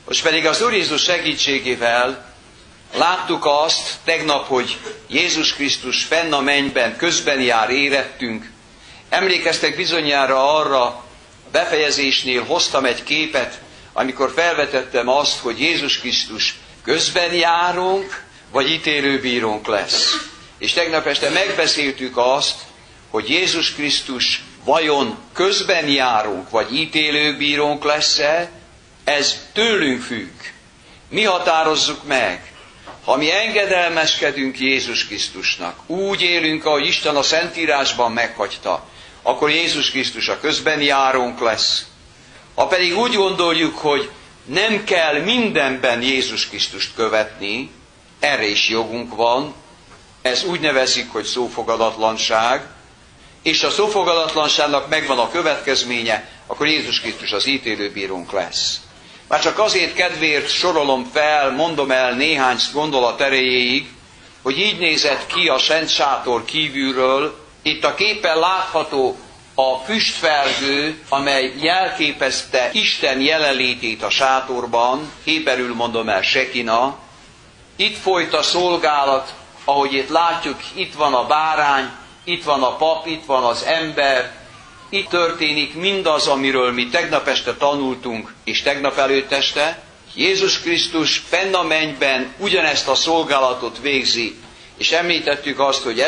Most pedig az Úr Jézus segítségével láttuk azt tegnap, hogy Jézus Krisztus fenn a mennyben, közben jár, érettünk. Emlékeztek bizonyára arra, a befejezésnél hoztam egy képet, amikor felvetettem azt, hogy Jézus Krisztus közben járunk, vagy ítélőbírónk lesz. És tegnap este megbeszéltük azt, hogy Jézus Krisztus vajon közben járunk, vagy ítélőbírónk lesz-e, ez tőlünk függ. Mi határozzuk meg. Ha mi engedelmeskedünk Jézus Krisztusnak, úgy élünk, ahogy Isten a Szentírásban meghagyta, akkor Jézus Krisztus a közben járónk lesz. Ha pedig úgy gondoljuk, hogy nem kell mindenben Jézus Krisztust követni, erre is jogunk van, ez úgy nevezik, hogy szófogadatlanság, és a szófogadatlanságnak megvan a következménye, akkor Jézus Krisztus az ítélőbírónk lesz. Már csak azért kedvéért sorolom fel, mondom el néhány gondolat erejéig, hogy így nézett ki a Szent Sátor kívülről. Itt a képen látható a füstfelhő, amely jelképezte Isten jelenlétét a sátorban, héberül mondom el Sekina. Itt folyt a szolgálat, ahogy itt látjuk, itt van a bárány, itt van a pap, itt van az ember, itt történik mindaz, amiről mi tegnap este tanultunk, és tegnap előtt este. Jézus Krisztus fenn a mennyben ugyanezt a szolgálatot végzi, és említettük azt, hogy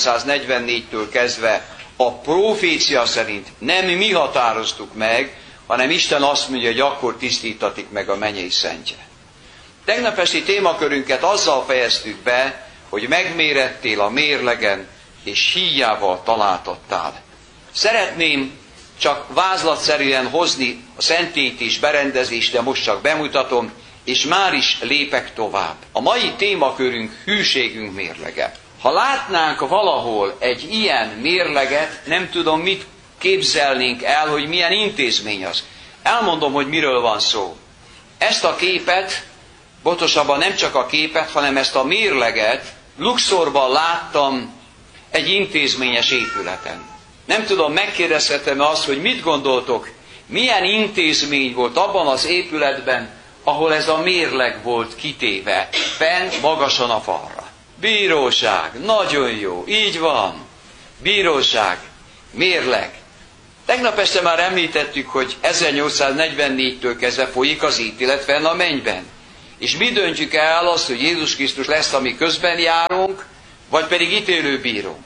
1844-től kezdve a profécia szerint nem mi határoztuk meg, hanem Isten azt mondja, hogy akkor tisztítatik meg a mennyei szentje. Tegnap esti témakörünket azzal fejeztük be, hogy megmérettél a mérlegen, és híjával találtattál. Szeretném csak vázlatszerűen hozni a szentélytés berendezést, de most csak bemutatom, és már is lépek tovább. A mai témakörünk hűségünk mérlege. Ha látnánk valahol egy ilyen mérleget, nem tudom, mit képzelnénk el, hogy milyen intézmény az. Elmondom, hogy miről van szó. Ezt a képet, pontosabban nem csak a képet, hanem ezt a mérleget Luxorban láttam egy intézményes épületen. Nem tudom, megkérdezhetem azt, hogy mit gondoltok, milyen intézmény volt abban az épületben, ahol ez a mérleg volt kitéve, fenn magasan a falra. Bíróság, nagyon jó, így van. Bíróság, mérleg. Tegnap este már említettük, hogy 1844-től kezdve folyik az ítélet fenn a mennyben. És mi döntjük el azt, hogy Jézus Krisztus lesz, ami közben járunk, vagy pedig ítélőbírónk.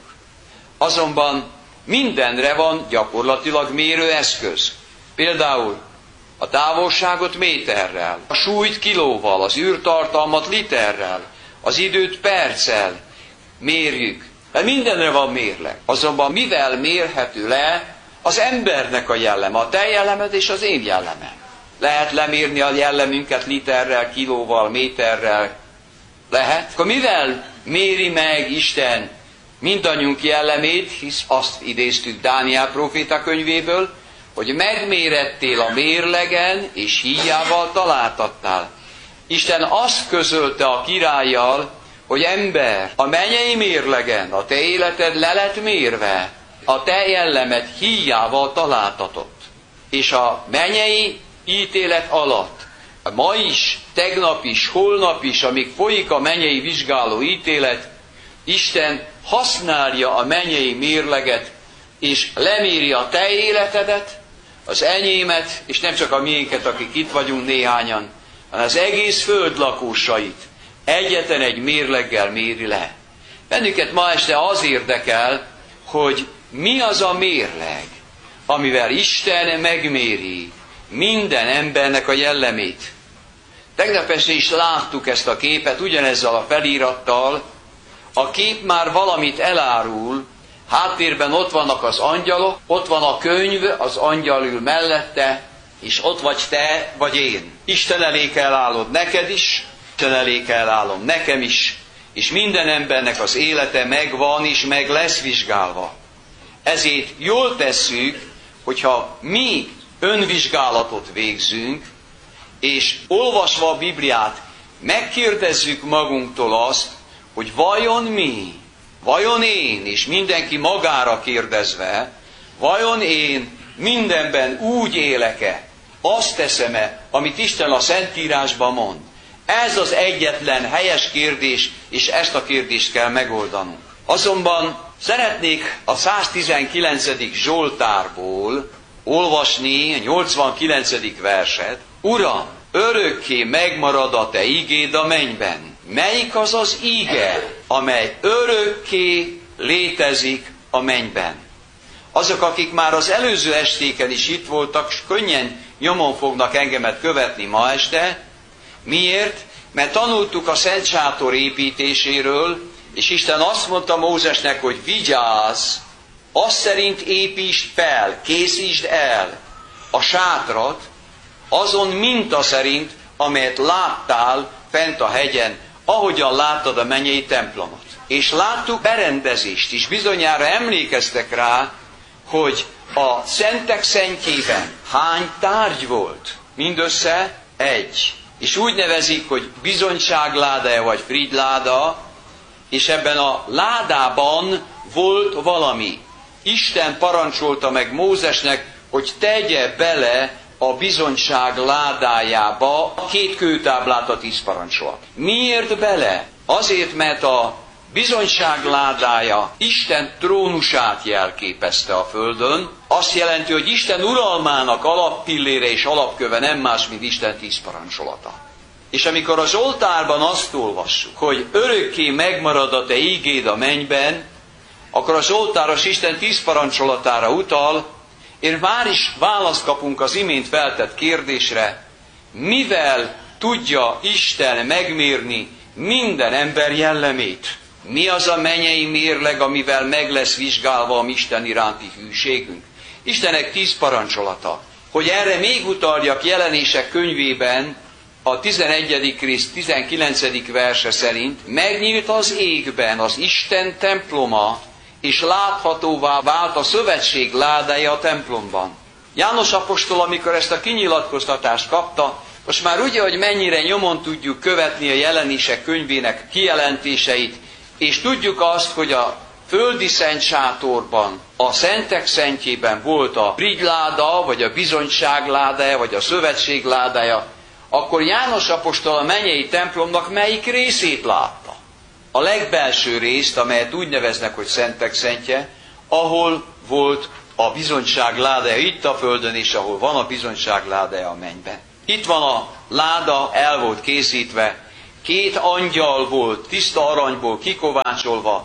Azonban mindenre van gyakorlatilag mérőeszköz. Például a távolságot méterrel, a súlyt kilóval, az űrtartalmat literrel, az időt perccel mérjük. De mindenre van mérleg. Azonban mivel mérhető le az embernek a jelleme, a te jellemed és az én jellemem? Lehet lemérni a jellemünket literrel, kilóval, méterrel? Lehet? Akkor mivel méri meg Isten mindannyiunk jellemét, hisz azt idéztük Dániel próféta könyvéből, hogy megmérettél a mérlegen, és híjával találtattál. Isten azt közölte a királlyal, hogy ember, a mennyei mérlegen a te életed le lett mérve, a te jellemed híjával találtatott. És a mennyei ítélet alatt, ma is, tegnap is, holnap is, amíg folyik a mennyei vizsgáló ítélet, Isten használja a mennyei mérleget, és leméri a te életedet, az enyémet, és nem csak a miénket, akik itt vagyunk néhányan, hanem az egész föld lakósait egyetlen egy mérleggel méri le. Bennünket ma este az érdekel, hogy mi az a mérleg, amivel Isten megméri minden embernek a jellemét. Tegnap este is láttuk ezt a képet, ugyanezzel a felirattal. A kép már valamit elárul, háttérben ott vannak az angyalok, ott van a könyv, az angyal ül mellette, és ott vagy te, vagy én. Isten elé kell állod neked is, Isten elé kell állom nekem is, és minden embernek az élete megvan, és meg lesz vizsgálva. Ezért jól tesszük, hogyha mi önvizsgálatot végzünk, és olvasva a Bibliát megkérdezzük magunktól azt, hogy vajon mi, vajon én, és mindenki magára kérdezve, vajon én mindenben úgy élek-e, azt teszem-e, amit Isten a Szentírásban mond? Ez az egyetlen helyes kérdés, és ezt a kérdést kell megoldanunk. Azonban szeretnék a 119. Zsoltárból olvasni a 89. verset. Uram, örökké megmarad a te ígéd a mennyben. Melyik az az íge, amely örökké létezik a mennyben? Azok, akik már az előző estéken is itt voltak, könnyen nyomon fognak engemet követni ma este. Miért? Mert tanultuk a Szent Sátor építéséről, és Isten azt mondta Mózesnek, hogy vigyázz, azt szerint építsd fel, készítsd el a sátrat, azon minta szerint, amelyet láttál fent a hegyen, ahogyan láttad a mennyei templomot. És láttuk berendezést is, bizonyára emlékeztek rá, hogy a szentek szentjében hány tárgy volt? Mindössze egy. És úgy nevezik, hogy bizonyságládája vagy frigyláda, és ebben a ládában volt valami. Isten parancsolta meg Mózesnek, hogy tegye bele a bizonyság ládájába a 2 kőtáblát, a 10 parancsolat. Miért bele? Azért, mert a bizonyság ládája Isten trónusát jelképezte a földön. Azt jelenti, hogy Isten uralmának alappillére és alapköve nem más, mint Isten 10 parancsolata. És amikor a Zsoltárban azt olvassuk, hogy örökké megmarad a te ígéd a mennyben, akkor a Zsoltáros Isten 10 parancsolatára utal, és már is választ kapunk az imént feltett kérdésre, mivel tudja Isten megmérni minden ember jellemét? Mi az a mennyei mérleg, amivel meg lesz vizsgálva a Isten iránti hűségünk? Istennek 10 parancsolata. Hogy erre még utaljak Jelenések könyvében, a 11. rész 19. verse szerint megnyílt az égben az Isten temploma, és láthatóvá vált a szövetség ládája a templomban. János apostol, amikor ezt a kinyilatkoztatást kapta, most már ugye, hogy mennyire nyomon tudjuk követni a Jelenések könyvének kijelentéseit, és tudjuk azt, hogy a földi szent sátorban, a szentek szentjében volt a frigyláda, vagy a bizonyság ládája, vagy a szövetség ládája, akkor János apostol a mennyei templomnak melyik részét látta? A legbelső részt, amelyet úgy neveznek, hogy szentek szentje, ahol volt a bizonyság ládája itt a földön, és ahol van a bizonyság ládája a mennyben. Itt van a láda, el volt készítve, 2 angyal volt tiszta aranyból kikovácsolva,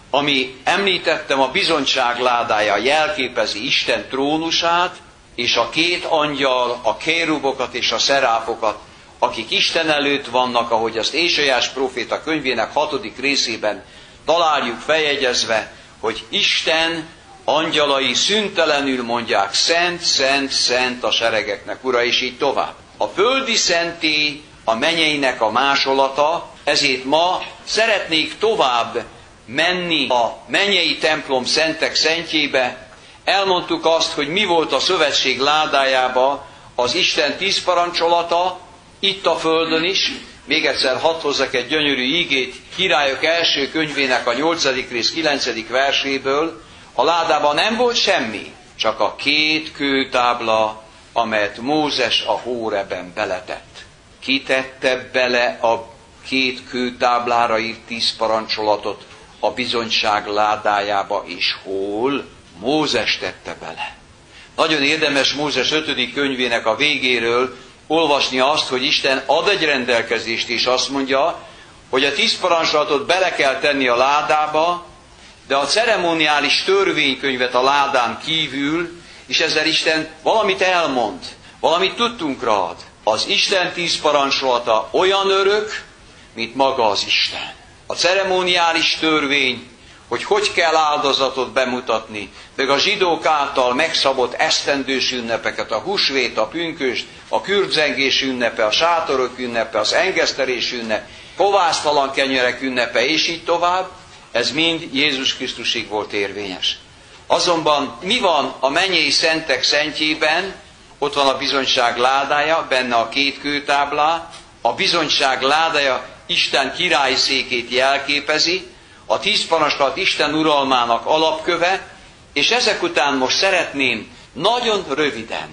ami említettem, a bizonyság ládája jelképezi Isten trónusát, és a 2 angyal, a kérubokat és a szeráfokat, akik Isten előtt vannak, ahogy azt Ézsaiás próféta könyvének 6. részében találjuk feljegyezve, hogy Isten angyalai szüntelenül mondják, szent, szent, szent a seregeknek ura, és így tovább. A földi szentély a mennyeinek a másolata, ezért ma szeretnék tovább menni a mennyei templom szentek szentjébe. Elmondtuk azt, hogy mi volt a szövetség ládájába az Isten 10 parancsolata, itt a földön is. Még egyszer hadd hozzak egy gyönyörű ígét Királyok első könyvének a 8. rész 9. verséből. A ládában nem volt semmi, csak a 2 kőtábla, amelyet Mózes a Hóreben beletett. Ki tette bele a 2 kőtáblára írt 10 parancsolatot a bizonyság ládájába, és hol? Mózes tette bele. Nagyon érdemes Mózes 5. könyvének a végéről olvasni azt, hogy Isten ad egy rendelkezést, és azt mondja, hogy a 10 parancsolatot bele kell tenni a ládába, de a ceremoniális törvénykönyvet a ládán kívül, és ezzel Isten valamit elmond, valamit tudtunkra ad. Az Isten 10 parancsolata olyan örök, mint maga az Isten. A ceremoniális törvény, hogy kell áldozatot bemutatni, meg a zsidók által megszabott esztendős ünnepeket, a húsvét, a pünkösd, a kürtzengés ünnepe, a sátorok ünnepe, az engesztelés ünnep, kovásztalan kenyerek ünnepe, és így tovább, ez mind Jézus Krisztusig volt érvényes. Azonban mi van a mennyei szentek szentjében? Ott van a bizonyság ládája, benne a 2 kőtáblá, a bizonyság ládája Isten királyi székét jelképezi, a 10 parancsolat Isten uralmának alapköve, és ezek után most szeretném nagyon röviden,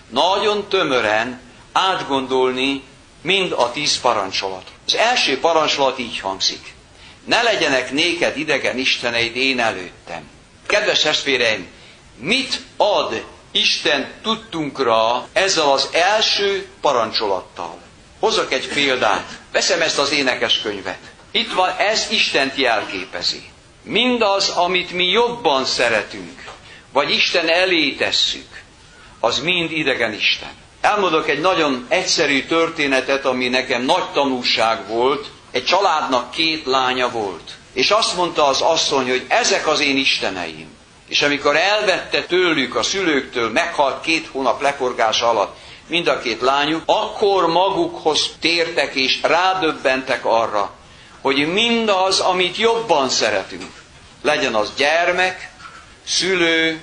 nagyon tömören átgondolni mind a 10 parancsolatot. Az első parancsolat így hangzik. Ne legyenek néked idegen isteneid én előttem. Kedves testvéreim, mit ad Isten tudtunkra ezzel az első parancsolattal? Hozzak egy példát. Veszem ezt az énekeskönyvet. Itt van, ez Istent jelképezi. Mindaz, amit mi jobban szeretünk, vagy Isten elé tesszük, az mind idegen Isten. Elmondok egy nagyon egyszerű történetet, ami nekem nagy tanulság volt. Egy családnak 2 lánya volt. És azt mondta az asszony, hogy ezek az én isteneim. És amikor elvette tőlük, a szülőktől, meghalt 2 hónap leforgása alatt mind a 2 lányuk, akkor magukhoz tértek és rádöbbentek arra, hogy mindaz, amit jobban szeretünk, legyen az gyermek, szülő,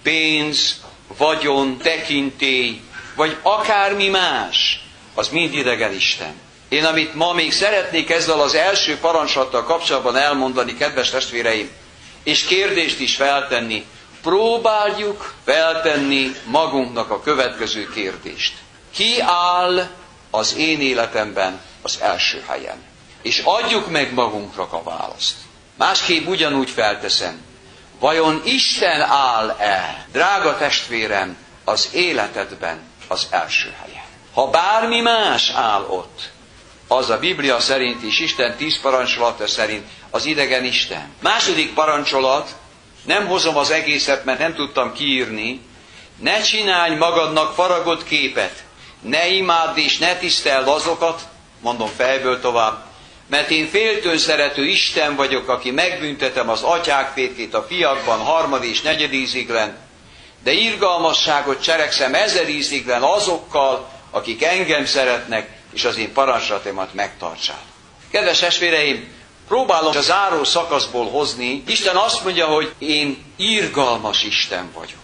pénz, vagyon, tekintély, vagy akármi más, az mind idegen Isten. Én amit ma még szeretnék ezzel az első parancsolattal kapcsolatban elmondani, kedves testvéreim, és kérdést is feltenni, próbáljuk feltenni magunknak a következő kérdést. Ki áll az én életemben az első helyen? És adjuk meg magunknak a választ. Másképp ugyanúgy felteszem. Vajon Isten áll-e, drága testvérem, az életedben az első helyen? Ha bármi más áll ott, az a Biblia szerint is, Isten 10 parancsolata szerint az idegen Isten. Második parancsolat, nem hozom az egészet, mert nem tudtam kiírni, ne csinálj magadnak faragott képet, ne imádd és ne tiszteld azokat, mondom fejből tovább, mert én féltőn szerető Isten vagyok, aki megbüntetem az atyák fétkét a fiakban 3. és 4. íziglen, de irgalmasságot cselekszem 1000 íziglen azokkal, akik engem szeretnek, és az én parancsolataimat megtartsák. Kedves testvéreim, próbálom a záró szakaszból hozni. Isten azt mondja, hogy én irgalmas Isten vagyok.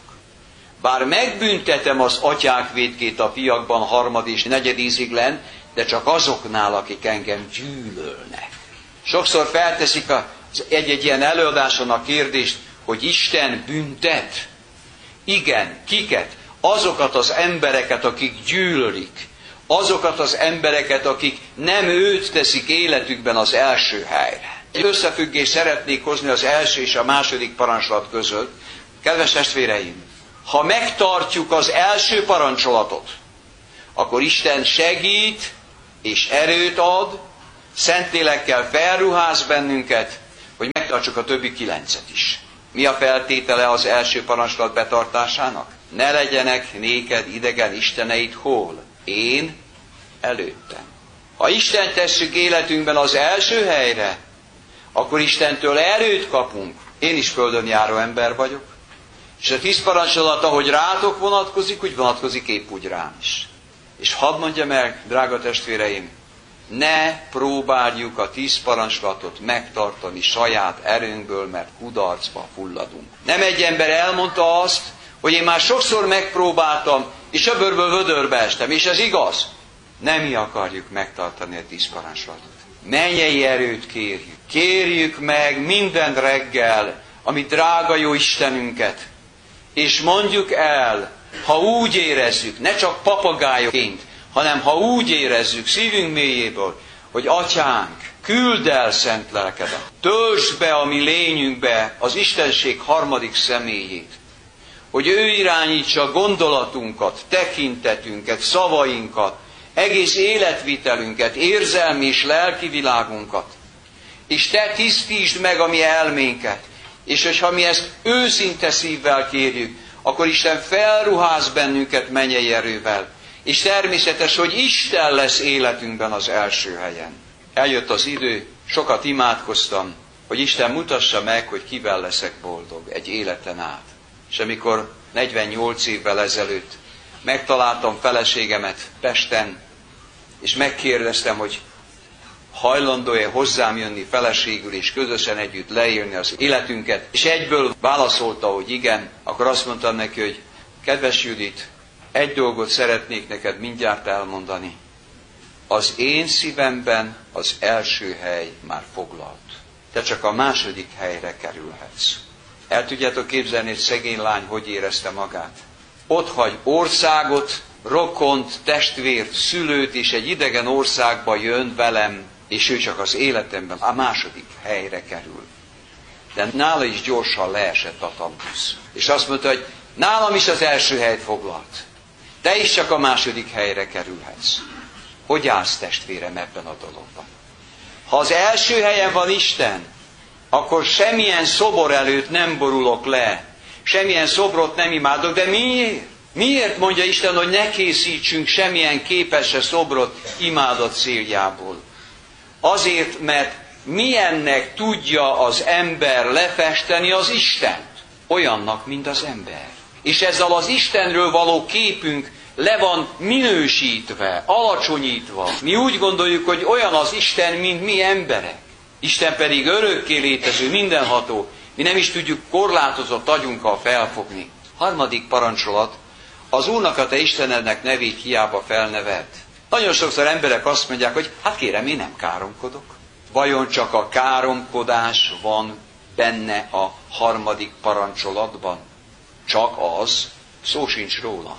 Bár megbüntetem az atyák vétkét a fiakban 3. és 4. íziglen, de csak azoknál, akik engem gyűlölnek. Sokszor felteszik egy-egy ilyen előadáson a kérdést, hogy Isten büntet. Igen, kiket? Azokat az embereket, akik gyűlölik. Azokat az embereket, akik nem őt teszik életükben az első helyre. Egy összefüggést szeretnék hozni az első és a második parancsolat között. Kedves testvéreim, ha megtartjuk az első parancsolatot, akkor Isten segít és erőt ad, Szentlélekkel felruház bennünket, hogy megtartsuk a többi 9-et is. Mi a feltétele az első parancsolat betartásának? Ne legyenek néked idegen isteneid hol? Én előttem. Ha Isten tesszük életünkben az első helyre, akkor Istentől erőt kapunk. Én is földön járó ember vagyok. És a 10 parancsolat, ahogy rátok vonatkozik, úgy vonatkozik épp úgy rám is. És hadd mondjam el, drága testvéreim, ne próbáljuk a 10 parancsolatot megtartani saját erőnkből, mert kudarcba fulladunk. Nem egy ember elmondta azt, hogy én már sokszor megpróbáltam, és öbörből vödörbe estem, és ez igaz. Nem mi akarjuk megtartani a 10 parancsolatot. Mennyei erőt kérjük. Kérjük meg minden reggel, ami drága jó Istenünket, és mondjuk el, ha úgy érezzük, ne csak papagájokként, hanem ha úgy érezzük szívünk mélyéből, hogy Atyánk, küldd el szent lelkedet, töltsd be a mi lényünkbe az Istenség 3. személyét, hogy ő irányítsa gondolatunkat, tekintetünket, szavainkat, egész életvitelünket, érzelmi és lelki világunkat. És te tisztítsd meg a mi elménket. És hogyha mi ezt őszinte szívvel kérjük, akkor Isten felruház bennünket mennyei erővel. És természetes, hogy Isten lesz életünkben az első helyen. Eljött az idő, sokat imádkoztam, hogy Isten mutassa meg, hogy kivel leszek boldog egy életen át. És amikor 48 évvel ezelőtt megtaláltam feleségemet Pesten, és megkérdeztem, hogy hajlandó-e hozzám jönni feleségül, és közösen együtt leélni az életünket, és egyből válaszolta, hogy igen, akkor azt mondtam neki, hogy kedves Judit, egy dolgot szeretnék neked mindjárt elmondani. Az én szívemben az első hely már foglalt. Te csak a második helyre kerülhetsz. El tudjátok képzelni, hogy szegény lány hogy érezte magát? ott hagy országot, rokont, testvért, szülőt, és egy idegen országba jön velem, és ő csak az életemben a második helyre kerül. De nála is gyorsan leesett a tambusz. És azt mondta, hogy nálam is az első helyt foglalt. Te is csak a második helyre kerülhetsz. Hogy állsz, testvérem, ebben a dologban? Ha az első helyen van Isten, akkor semmilyen szobor előtt nem borulok le. Semmilyen szobrot nem imádok. De miért? Miért mondja Isten, hogy ne készítsünk semmilyen képes szobrot imádat céljából? Azért, mert milyennek tudja az ember lefesteni az Istent? Olyannak, mint az ember. És ezzel az Istenről való képünk le van minősítve, alacsonyítva. Mi úgy gondoljuk, hogy olyan az Isten, mint mi emberek. Isten pedig örökké létező, mindenható. Mi nem is tudjuk korlátozott agyunkkal felfogni. Harmadik parancsolat, az Úrnak a te Istenednek nevét hiába felneved. Nagyon sokszor emberek azt mondják, hogy hát kérem, én nem káromkodok. Vajon csak a káromkodás van benne a harmadik parancsolatban? Csak az, szó sincs róla.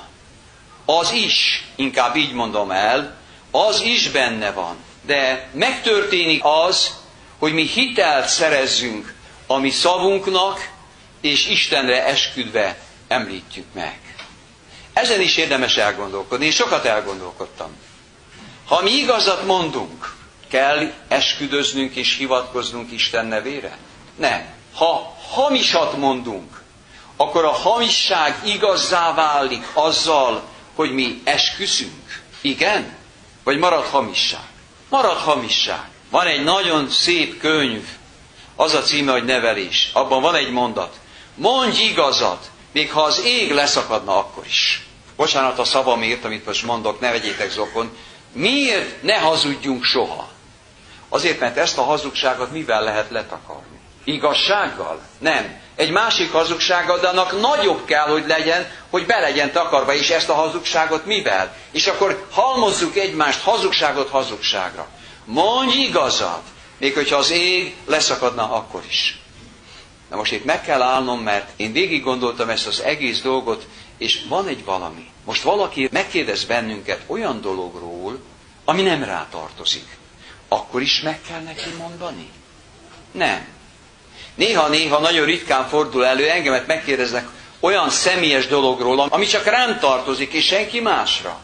Az is, inkább így mondom el, az is benne van. De megtörténik az, hogy mi hitelt szerezzünk a mi szavunknak, és Istenre esküdve említjük meg. Ezen is érdemes elgondolkodni, én sokat elgondolkodtam. Ha mi igazat mondunk, kell esküdöznünk és hivatkoznunk Isten nevére? Nem. Ha hamisat mondunk, akkor a hamisság igazzá válik azzal, hogy mi esküszünk. Igen? Vagy marad hamisság? Marad hamisság. Van egy nagyon szép könyv, az a címe, hogy Nevelés. Abban van egy mondat. Mondj igazat, még ha az ég leszakadna akkor is. Bocsánat a szavamért, amit most mondok, ne vegyétek zokon. Miért ne hazudjunk soha? Azért, mert ezt a hazugságot mivel lehet letakarni? Igazsággal? Nem. Egy másik hazugsággal, de annak nagyobb kell, hogy legyen, hogy be legyen takarva, és ezt a hazugságot mivel? És akkor halmozzuk egymást hazugságot hazugságra. Mondj igazat, még hogyha az ég leszakadna akkor is. Na most itt meg kell állnom, mert én végig gondoltam ezt az egész dolgot, és van egy valami. Most valaki megkérdez bennünket olyan dologról, ami nem rá tartozik. Akkor is meg kell neki mondani? Nem. Néha-néha nagyon ritkán fordul elő, engemet megkérdeznek olyan személyes dologról, ami csak rám tartozik, és senki másra.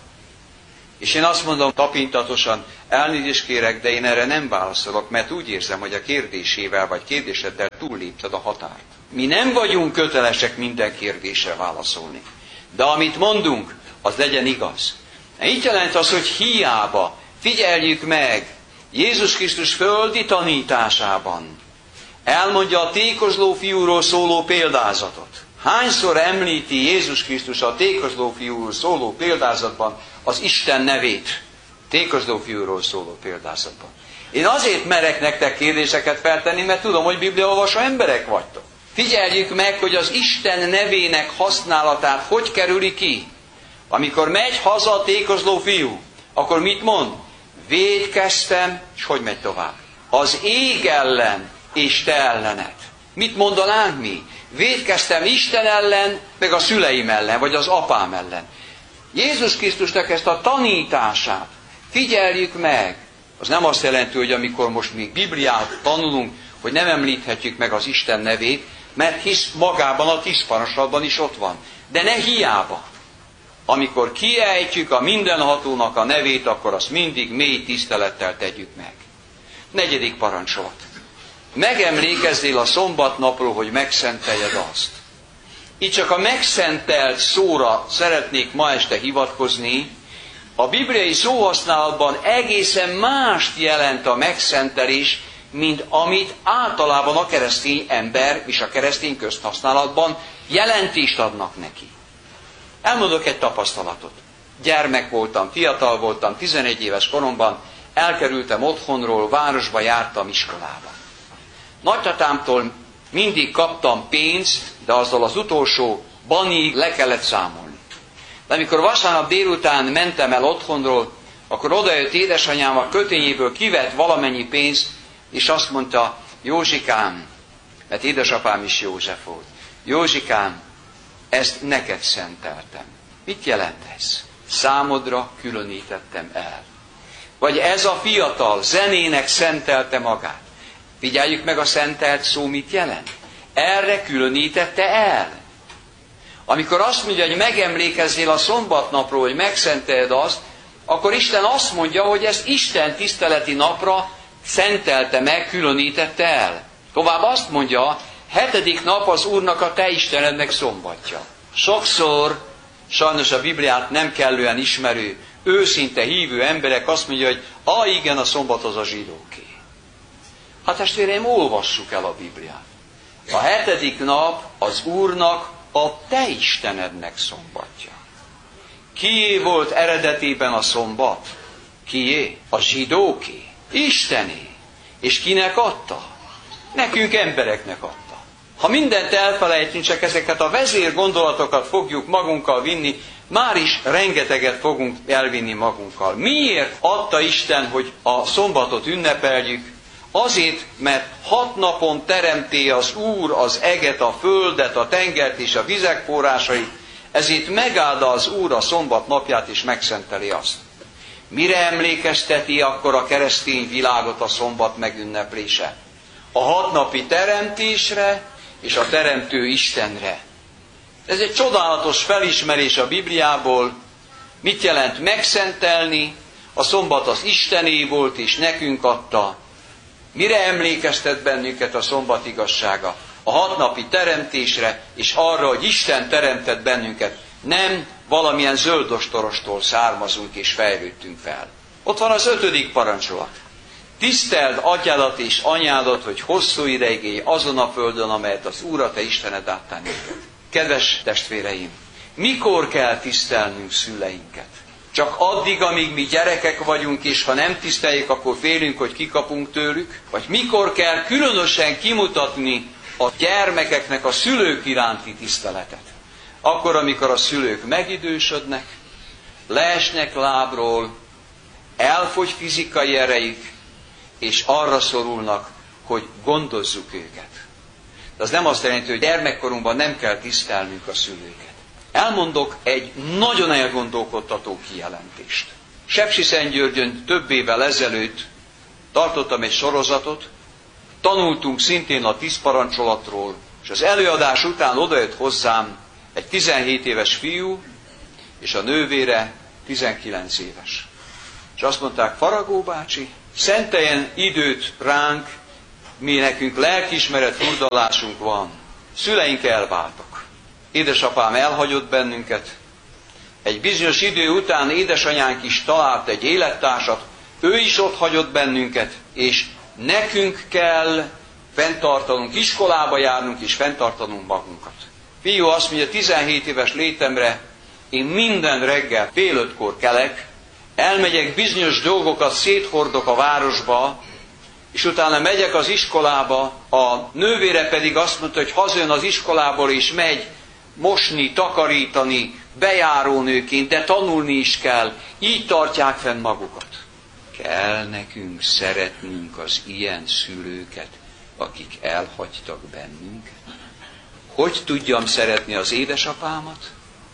És én azt mondom tapintatosan, elnézést kérek, de én erre nem válaszolok, mert úgy érzem, hogy a kérdésével vagy kérdéseddel túllépted a határt. Mi nem vagyunk kötelesek minden kérdésre válaszolni. De amit mondunk, az legyen igaz. Így jelent az, hogy hiába figyeljük meg Jézus Krisztus földi tanításában. Elmondja a tékozló fiúról szóló példázatot. Hányszor említi Jézus Krisztus a tékozló fiúról szóló példázatban az Isten nevét? Tékozló fiúról szóló példázatban. Én azért merek nektek kérdéseket feltenni, mert tudom, hogy bibliaolvasó emberek vagytok. Figyeljük meg, hogy az Isten nevének használatát hogy kerüli ki. Amikor megy haza a tékozló fiú, akkor mit mond? Vétkeztem, és hogy megy tovább? Az ég ellen, és te ellened. Mit mondanánk mi? Vétkeztem Isten ellen, meg a szüleim ellen, vagy az apám ellen. Jézus Krisztusnak ezt a tanítását figyeljük meg. Az nem azt jelenti, hogy amikor most mi Bibliát tanulunk, hogy nem említhetjük meg az Isten nevét, mert hisz magában a 10 parancslatban is ott van. De ne hiába. Amikor kiejtjük a mindenhatónak a nevét, akkor azt mindig mély tisztelettel tegyük meg. 4. parancsolat. Megemlékezzél a szombatnapról, hogy megszenteljed azt. Itt csak a megszentelt szóra szeretnék ma este hivatkozni. A bibliai szóhasználatban egészen mást jelent a megszentelés, mint amit általában a keresztény ember és a keresztény közhasználatban jelentést adnak neki. Elmondok egy tapasztalatot. Gyermek voltam, fiatal voltam, 11 éves koromban elkerültem otthonról, városba jártam iskolába. Nagytatámtól mindig kaptam pénzt, de azzal az utolsó banig le kellett számolni. De amikor vasárnap délután mentem el otthonról, akkor odajött édesanyám, a kötényéből kivett valamennyi pénzt, és azt mondta, Józsikám, mert édesapám is József volt, Józsikám, ezt neked szenteltem. Mit jelent ez? Számodra különítettem el. Vagy ez a fiatal zenének szentelte magát. Figyeljük meg, a szentelt szó mit jelent? Erre különítette el. Amikor azt mondja, hogy megemlékezzél a szombatnapról, hogy megszenteled azt, akkor Isten azt mondja, hogy ezt Isten tiszteleti napra szentelte meg, különítette el. Tovább azt mondja, 7. nap az Úrnak, a te Istenednek szombatja. Sokszor, sajnos a Bibliát nem kellően ismerő, őszinte hívő emberek azt mondja, hogy igen, a szombat az a zsidóké. Hát testvéreim, olvassuk el a Bibliát. A 7. nap az Úrnak, a te Istenednek szombatja. Kié volt eredetében a szombat? Kié? A zsidóké. Istené. És kinek adta? Nekünk embereknek adta. Ha mindent elfelejtünk, csak ezeket a vezér gondolatokat fogjuk magunkkal vinni, már is rengeteget fogunk elvinni magunkkal. Miért adta Isten, hogy a szombatot ünnepeljük? Azért, mert 6 napon teremti az Úr az eget, a földet, a tengert és a vizek forrásait, ezért megáldja az Úr a szombat napját és megszenteli azt. Mire emlékezteti akkor a keresztény világot a szombat megünneplése? A 6 napi teremtésre és a teremtő Istenre. Ez egy csodálatos felismerés a Bibliából. Mit jelent megszentelni? A szombat az Istené volt és nekünk adta. Mire emlékeztet bennünket a szombat igazsága? A 6 napi teremtésre, és arra, hogy Isten teremtett bennünket. Nem valamilyen zöldostorostól származunk és fejlődtünk fel. Ott van az 5. parancsolat. Tiszteld atyádat és anyádat, hogy hosszú ideig élj azon a földön, amelyet az Úr a te Istened adtál neked. Kedves testvéreim, mikor kell tisztelnünk szüleinket? Csak addig, amíg mi gyerekek vagyunk, és ha nem tiszteljük, akkor félünk, hogy kikapunk tőlük? Vagy mikor kell különösen kimutatni a gyermekeknek a szülők iránti tiszteletet? Akkor, amikor a szülők megidősödnek, leesnek lábról, elfogy fizikai erejük, és arra szorulnak, hogy gondozzuk őket. De az nem azt jelenti, hogy gyermekkorunkban nem kell tisztelnünk a szülőket. Elmondok egy nagyon elgondolkodtató kijelentést. Sepsiszentgyörgyön több évvel ezelőtt tartottam egy sorozatot, tanultunk szintén a 10 parancsolatról, és az előadás után odajött hozzám egy 17 éves fiú, és a nővére 19 éves. És azt mondták, Faragó bácsi, szenteljen időt ránk, mi nekünk lelkiismeret furdalásunk van. Szüleink elváltak. Édesapám elhagyott bennünket. Egy bizonyos idő után édesanyánk is talált egy élettársat, ő is ott hagyott bennünket, és nekünk kell fenntartanunk, iskolába járnunk és fenntartanunk magunkat. Fiú azt mondja, 17 éves létemre én minden reggel fél 5-kor kelek, elmegyek bizonyos dolgokat, széthordok a városba, és utána megyek az iskolába, a nővére pedig azt mondta, hogy hazajön az iskolából, és megy mosni, takarítani, bejárónőként, de tanulni is kell. Így tartják fenn magukat. Kell nekünk szeretnünk az ilyen szülőket, akik elhagytak bennünket? Hogy tudjam szeretni az édesapámat,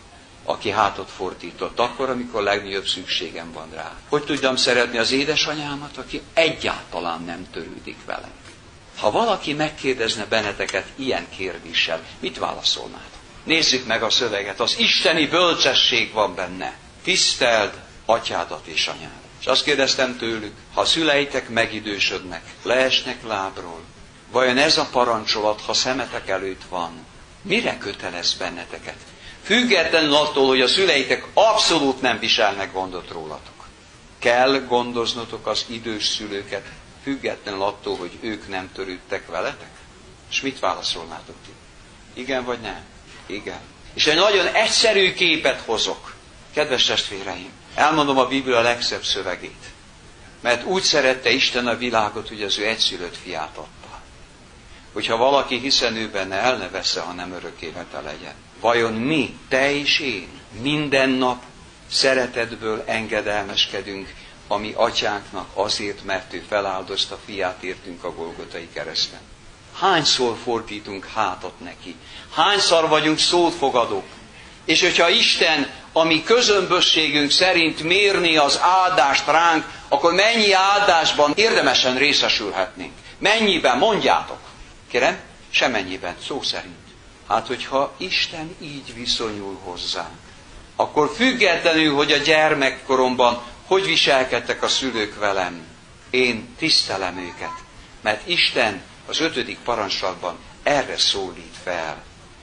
aki hátat fordított akkor, amikor legnagyobb szükségem van rá? Hogy tudjam szeretni az édesanyámat, aki egyáltalán nem törődik velem? Ha valaki megkérdezne benneteket ilyen kérdéssel, mit válaszolnád? Nézzük meg a szöveget, az isteni bölcsesség van benne. Tiszteld atyádat és anyádat. És azt kérdeztem tőlük, ha a szüleitek megidősödnek, leesnek lábról, vajon ez a parancsolat, ha szemetek előtt van, mire kötelez benneteket? Függetlenül attól, hogy a szüleitek abszolút nem viselnek gondot rólatok. Kell gondoznotok az idős szülőket, függetlenül attól, hogy ők nem törődtek veletek? És mit válaszolnátok ti? Igen vagy nem? Igen. És egy nagyon egyszerű képet hozok. Kedves testvéreim, elmondom a Biblia legszebb szövegét. Mert úgy szerette Isten a világot, hogy az ő egyszülött fiát adta. Hogyha valaki hiszen ő benne, el ne vesse, hanem örök élete legyen. Vajon mi, te és én, minden nap szeretetből engedelmeskedünk a mi atyánknak azért, mert ő feláldozta fiát értünk a Golgotai kereszten? Hányszor fordítunk hátat neki? Hányszor vagyunk szótfogadók? És hogyha Isten a mi közömbösségünk szerint mérni az áldást ránk, akkor mennyi áldásban érdemesen részesülhetnénk? Mennyiben? Mondjátok. Kérem? Semennyiben, szó szerint. Hát, hogyha Isten így viszonyul hozzánk, akkor függetlenül, hogy a gyermekkoromban hogy viselkedtek a szülők velem, én tisztelem őket, mert Isten az 5. parancslatban erre szólít fel.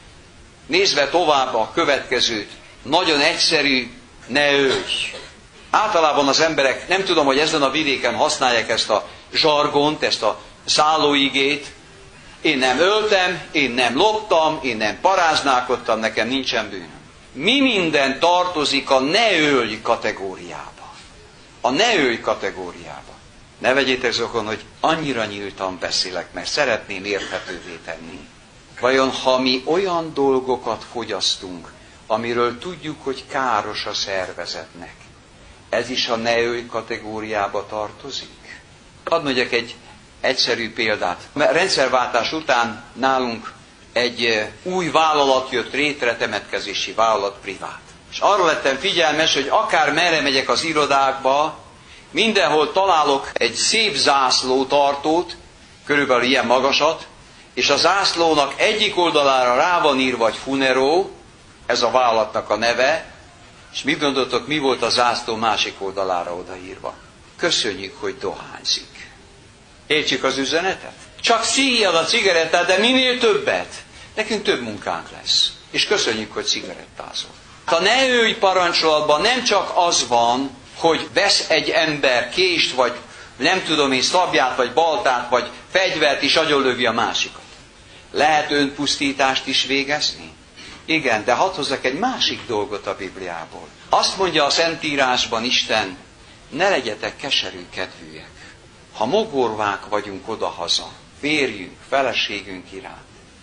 Nézve tovább a következőt, nagyon egyszerű, ne ölj. Általában az emberek, nem tudom, hogy ezen a vidéken használják ezt a zsargont, ezt a szállóigét. Én nem öltem, én nem loptam, én nem paráználkodtam, nekem nincsen bűnöm. Mi minden tartozik a ne ölj kategóriába? A ne ölj kategóriába. Ne vegyétek zokon, hogy annyira nyíltan beszélek, mert szeretném érthetővé tenni. Vajon ha mi olyan dolgokat fogyasztunk, amiről tudjuk, hogy káros a szervezetnek, ez is a ne ölj kategóriába tartozik? Hadd mondjak egy egyszerű példát. Mert rendszerváltás után nálunk egy új vállalat jött létre, temetkezési vállalat, privát. És arra lettem figyelmes, hogy akár merre megyek az irodákba, mindenhol találok egy szép zászlótartót, körülbelül ilyen magasat, és a zászlónak egyik oldalára rá van írva, vagy Funero, ez a vállalatnak a neve, és mit gondoltok, mi volt a zászló másik oldalára odaírva? Köszönjük, hogy dohányzik. Értjük az üzenetet? Csak szíjjad a cigarettát, de minél többet. Nekünk több munkánk lesz. És köszönjük, hogy cigarettázol. A ne ölj parancsolatban nem csak az van, hogy vesz egy ember kést, vagy nem tudom én, szabját, vagy baltát, vagy fegyvert, és agyonlövi a másikat. Lehet önpusztítást is végezni? Igen, de hadd hozzak egy másik dolgot a Bibliából. Azt mondja a Szentírásban Isten, ne legyetek keserű kedvűek. Ha mogorvák vagyunk odahaza, férjünk, feleségünk iránt,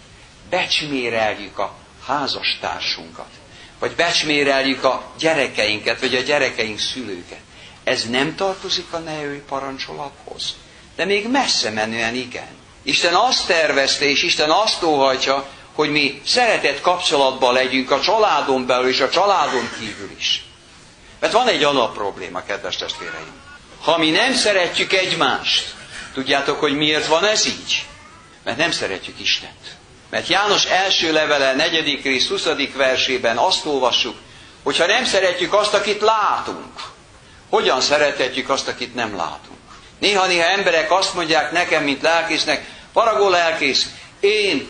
becsméreljük a házastársunkat, vagy becsméreljük a gyerekeinket, vagy a gyerekeink szülőket. Ez nem tartozik a ne ölj parancsolathoz. De még messze menően igen. Isten azt tervezte, és Isten azt óhajtja, hogy mi szeretett kapcsolatban legyünk a családon belül és a családon kívül is. Mert van egy alapprobléma, kedves testvéreim. Ha mi nem szeretjük egymást, tudjátok, hogy miért van ez így? Mert nem szeretjük Istent. Mert János első levele 4. rész 20. versében azt olvassuk, hogy ha nem szeretjük azt, akit látunk, hogyan szerethetjük azt, akit nem látunk? Néha emberek azt mondják nekem, mint lelkésznek, Faragó lelkész, én